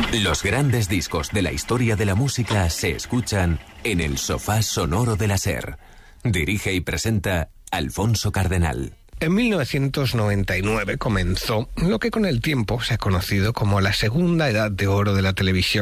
Los grandes discos de la historia de la música se escuchan en el sofá sonoro de la SER. Dirige y presenta Alfonso Cardenal. En 1999 comenzó lo que con el tiempo se ha conocido como la segunda edad de oro de la televisión